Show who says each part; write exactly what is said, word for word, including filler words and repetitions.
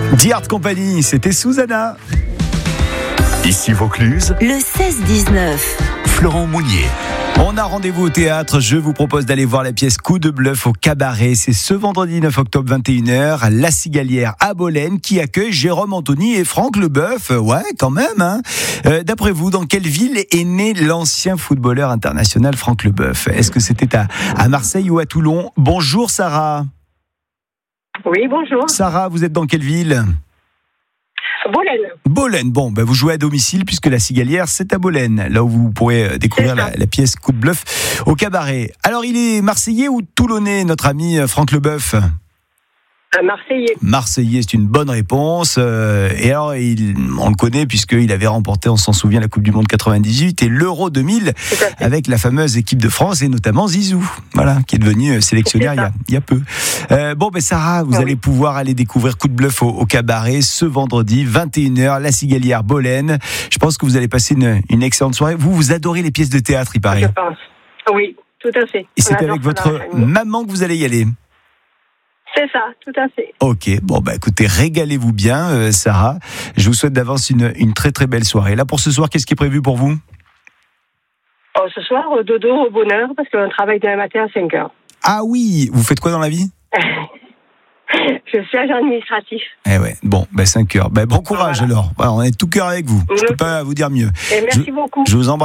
Speaker 1: The Art Company, c'était Susanna.
Speaker 2: Ici Vaucluse,
Speaker 3: le seize dix-neuf.
Speaker 2: Florent Mounier.
Speaker 1: On a rendez-vous au théâtre. Je vous propose d'aller voir la pièce Coup de bluff au Cabaret. C'est ce vendredi neuf octobre vingt et une heures à La Cigalière à Bolène qui accueille Jérôme Anthony et Franck Leboeuf. Ouais, quand même. Hein. Euh, d'après vous, dans quelle ville est né l'ancien footballeur international Franck Leboeuf ? Est-ce que c'était à, à Marseille ou à Toulon ? Bonjour Sarah.
Speaker 4: Oui, bonjour.
Speaker 1: Sarah, vous êtes dans quelle ville ?
Speaker 4: Bolène.
Speaker 1: Bolène, bon, ben vous jouez à domicile puisque la Cigalière, c'est à Bolène, là où vous pourrez découvrir la, la pièce Coup de bluff au Cabaret. Alors, il est marseillais ou toulonnais, notre ami Franck Leboeuf ?
Speaker 4: Un Marseillais.
Speaker 1: Marseillais, c'est une bonne réponse. Euh, et alors, il, on le connaît puisqu'il avait remporté, on s'en souvient, la Coupe du Monde quatre-vingt-dix-huit et l'Euro deux mille avec la fameuse équipe de France et notamment Zizou, voilà, qui est devenu sélectionneur il y a, il y a peu. Euh, bon, ben Sarah, vous ah allez oui. pouvoir aller découvrir Coup de bluff au, au Cabaret ce vendredi, vingt et une heures, La Cigalière, Bolène. Je pense que vous allez passer une, une excellente soirée. Vous, vous adorez les pièces de théâtre, il paraît.
Speaker 4: Je pense. Oui, tout à fait.
Speaker 1: Et c'est avec votre maman que vous allez y aller.
Speaker 4: C'est ça, tout à fait.
Speaker 1: Ok, bon bah écoutez, régalez-vous bien, euh, Sarah. Je vous souhaite d'avance une, une très très belle soirée. Là pour ce soir, qu'est-ce qui est prévu pour vous ?
Speaker 4: Oh, ce soir, dodo au bonheur, parce qu'on travaille demain matin à cinq heures.
Speaker 1: Ah oui, vous faites quoi dans la vie ?
Speaker 4: Je suis agent administratif.
Speaker 1: Eh ouais, bon, bah cinq heures. Bah, bon courage voilà. alors. Voilà, on est de tout cœur avec vous. Je ne peux pas vous dire mieux.
Speaker 4: Et merci
Speaker 1: je,
Speaker 4: beaucoup.
Speaker 1: Je vous embrasse.